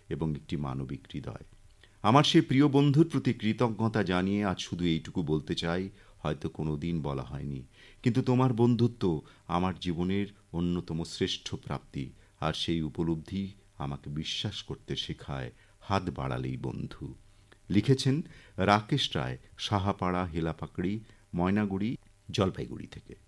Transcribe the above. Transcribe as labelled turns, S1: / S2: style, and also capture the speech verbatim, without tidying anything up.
S1: এবং একটি মানবিক হৃদয়। আমার সেই প্রিয় বন্ধুর প্রতি কৃতজ্ঞতা জানিয়ে আজ শুধু এইটুকু বলতে চাই, হয়তো কোনো দিন বলা হয়নি, কিন্তু তোমার বন্ধুত্ব আমার জীবনের অন্যতম শ্রেষ্ঠ প্রাপ্তি। আর সেই উপলব্ধি আমাকে বিশ্বাস করতে শেখায়, হাত বাড়ালেই বন্ধু। লিখেছেন রাকেশ রায়, সাহাপাড়া, হেলাপাকড়ি, ময়নাগুড়ি, জলপাইগুড়ি থেকে।